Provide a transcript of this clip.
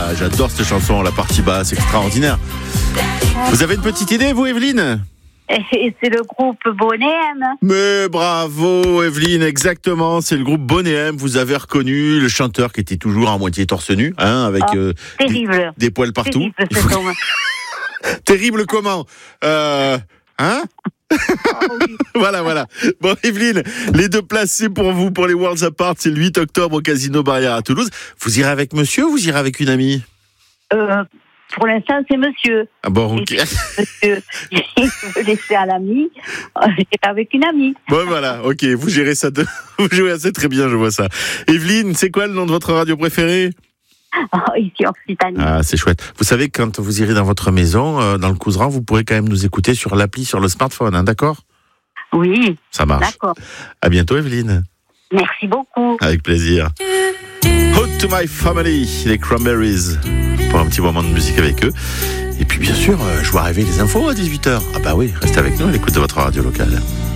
là, j'adore cette chanson, la partie basse, extraordinaire. Vous avez une petite idée, vous, Evelyne ? Et c'est le groupe Bonnet M. Mais bravo, Evelyne, exactement, c'est le groupe Bonnet M. Vous avez reconnu le chanteur qui était toujours à moitié torse nu, hein, avec terrible. Des poils partout. Terrible, cet homme. Terrible comment hein Oui. Voilà. Bon, Evelyne, les 2 places, c'est pour vous, pour les Worlds Apart. C'est le 8 octobre au Casino Barrière à Toulouse. Vous irez avec monsieur ou vous irez avec une amie ? Pour l'instant, c'est monsieur. Ah bon, ok. Monsieur, il veut laisser à l'ami. C'est avec une amie. Bon, voilà, ok. Vous gérez ça. Vous jouez assez très bien, je vois ça. Evelyne, c'est quoi le nom de votre radio préférée ? Ici, Occitanie. Ah, c'est chouette. Vous savez, quand vous irez dans votre maison, dans le Couserans, vous pourrez quand même nous écouter sur l'appli, sur le smartphone, hein, d'accord ? Oui. Ça marche. D'accord. À bientôt, Evelyne. Merci beaucoup. Avec plaisir. Ode to my family, les Cranberries. Pour un petit moment de musique avec eux. Et puis, bien sûr, je vois arriver les infos à 18h. Ah bah oui, restez avec nous à l'écoute de votre radio locale.